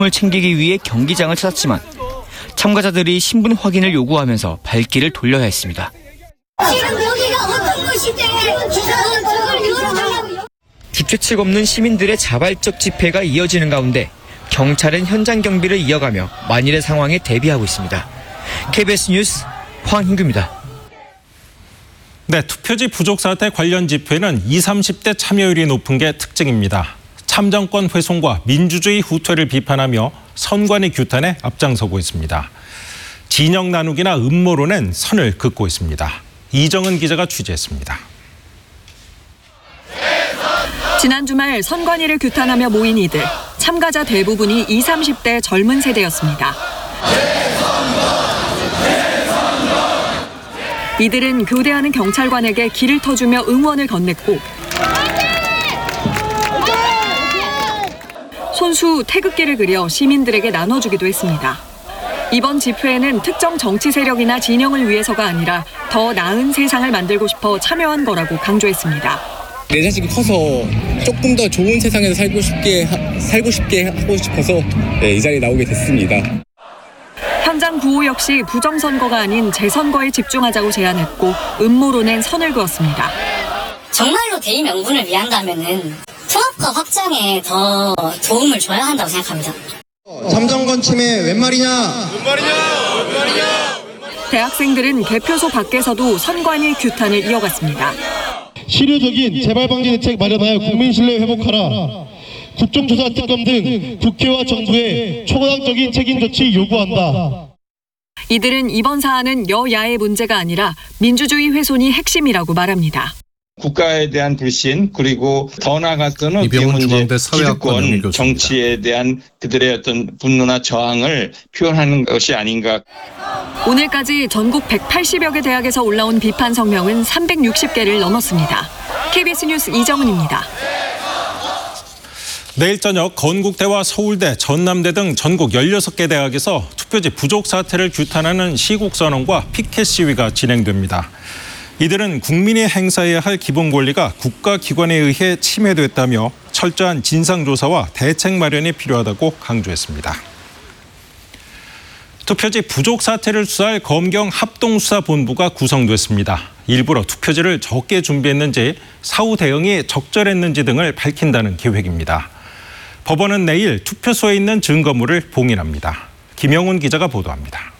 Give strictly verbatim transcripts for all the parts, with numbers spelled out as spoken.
을 챙기기 위해 경기장을 찾았지만 참가자들이 신분 확인을 요구하면서 발길을 돌려야 했습니다. 지금 여기가 어떤 곳인데 그걸 열어달라고요. 주최측 없는 시민들의 자발적 집회가 이어지는 가운데 경찰은 현장 경비를 이어가며 만일의 상황에 대비하고 있습니다. 케이비에스 뉴스 황hin규입니다. 네, 투표지 부족 사태 관련 집회는 이십, 삼십 대 참여율이 높은 게 특징입니다. 참정권 훼손과 민주주의 후퇴를 비판하며 선관위 규탄에 앞장서고 있습니다. 진영 나누기나 음모론엔 선을 긋고 있습니다. 이정은 기자가 취재했습니다. 지난 주말 선관위를 규탄하며 모인 이들. 참가자 대부분이 이십, 삼십 대 젊은 세대였습니다. 이들은 교대하는 경찰관에게 길을 터주며 응원을 건넸고 손수 태극기를 그려 시민들에게 나눠주기도 했습니다. 이번 집회에는 특정 정치 세력이나 진영을 위해서가 아니라 더 나은 세상을 만들고 싶어 참여한 거라고 강조했습니다. 내 자식이 커서 조금 더 좋은 세상에서 살고 싶게 하, 살고 싶게 하고 싶어서 네, 이 자리에 나오게 됐습니다. 현장 구호 역시 부정선거가 아닌 재선거에 집중하자고 제안했고 음모론엔 선을 그었습니다. 정말로 대의 명분을 위한다면은 통합과 확장에 더 도움을 줘야 한다고 생각합니다. 참정권 침해 웬 말이냐? 웬 말이냐? 웬 말이냐? 대학생들은 개표소 밖에서도 선관위 규탄을 이어갔습니다. 실효적인 재발방지 대책 마련하여 국민 신뢰 회복하라. 국정조사 특검 등 국회와 정부의 초당적인 책임 조치 요구한다. 이들은 이번 사안은 여야의 문제가 아니라 민주주의 훼손이 핵심이라고 말합니다. 국가에 대한 불신 그리고 더 나아가서는 이 문제 기득권 정치에 대한 그들의 어떤 분노나 저항을 표현하는 것이 아닌가. 오늘까지 전국 백팔십여 개 대학에서 올라온 비판 성명은 삼백육십 개를 넘었습니다. 케이비에스 뉴스 이정은입니다. 내일 저녁 건국대와 서울대, 전남대 등 전국 열여섯 개 대학에서 투표지 부족 사태를 규탄하는 시국선언과 피켓 시위가 진행됩니다. 이들은 국민이 행사해야 할 기본 권리가 국가기관에 의해 침해됐다며 철저한 진상조사와 대책 마련이 필요하다고 강조했습니다. 투표지 부족 사태를 수사할 검경 합동수사본부가 구성됐습니다. 일부러 투표지를 적게 준비했는지 사후 대응이 적절했는지 등을 밝힌다는 계획입니다. 법원은 내일 투표소에 있는 증거물을 봉인합니다. 김영훈 기자가 보도합니다.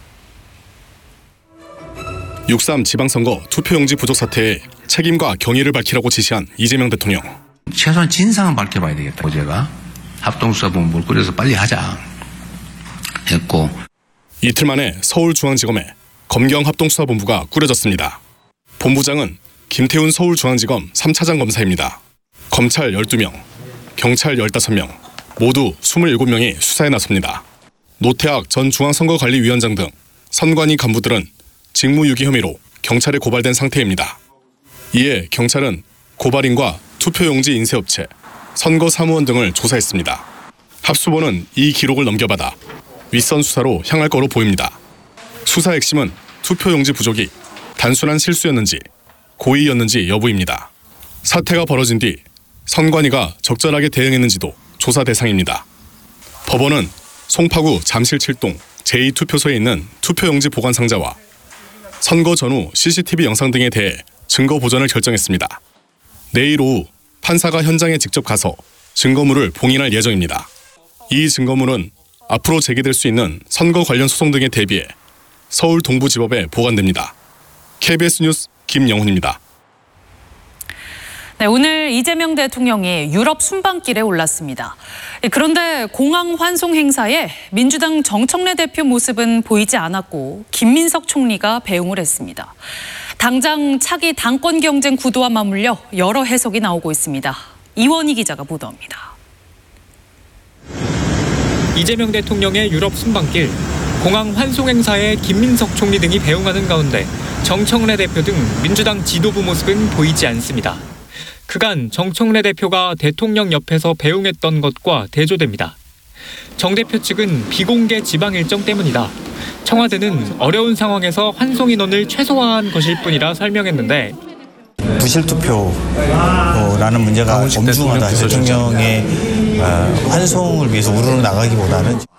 육삼 지방선거 투표용지 부족 사태에 책임과 경위를 밝히라고 지시한 이재명 대통령. 최소한 진상은 밝혀봐야 되겠다. 어제가 합동수사본부를 꾸려서 빨리 하자 했고. 이틀 만에 서울중앙지검에 검경합동수사본부가 꾸려졌습니다. 본부장은 김태훈 서울중앙지검 삼 차장 검사입니다. 검찰 열두 명, 경찰 열다섯 명, 모두 이십칠 명이 수사에 나섭니다. 노태악 전 중앙선거관리위원장 등 선관위 간부들은 직무유기 혐의로 경찰에 고발된 상태입니다. 이에 경찰은 고발인과 투표용지 인쇄업체, 선거사무원 등을 조사했습니다. 합수본은 이 기록을 넘겨받아 윗선 수사로 향할 거로 보입니다. 수사 핵심은 투표용지 부족이 단순한 실수였는지 고의였는지 여부입니다. 사태가 벌어진 뒤 선관위가 적절하게 대응했는지도 조사 대상입니다. 법원은 송파구 잠실 칠 동 제이 투표소에 있는 투표용지 보관 상자와 선거 전후 씨씨티비 영상 등에 대해 증거 보전을 결정했습니다. 내일 오후 판사가 현장에 직접 가서 증거물을 봉인할 예정입니다. 이 증거물은 앞으로 제기될 수 있는 선거 관련 소송 등에 대비해 서울 동부지법에 보관됩니다. 케이비에스 뉴스 김영훈입니다. 네, 오늘 이재명 대통령이 유럽 순방길에 올랐습니다. 그런데 공항 환송 행사에 민주당 정청래 대표 모습은 보이지 않았고 김민석 총리가 배웅을 했습니다. 당장 차기 당권 경쟁 구도와 맞물려 여러 해석이 나오고 있습니다. 이원희 기자가 보도합니다. 이재명 대통령의 유럽 순방길, 공항 환송 행사에 김민석 총리 등이 배웅하는 가운데 정청래 대표 등 민주당 지도부 모습은 보이지 않습니다. 그간 정청래 대표가 대통령 옆에서 배웅했던 것과 대조됩니다. 정 대표 측은 비공개 지방 일정 때문이다. 청와대는 어려운 상황에서 환송 인원을 최소화한 것일 뿐이라 설명했는데 부실투표라는 문제가 엄중하다. 대통령의 환송을 위해서 우르르 나가기보다는